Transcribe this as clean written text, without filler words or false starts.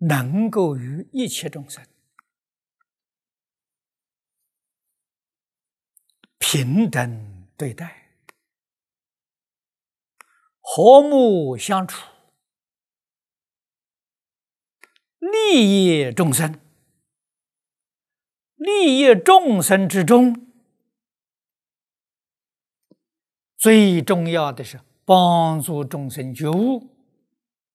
能够与一切众生平等对待，和睦相处，利益众生。利益众生之中，最重要的是帮助众生觉悟，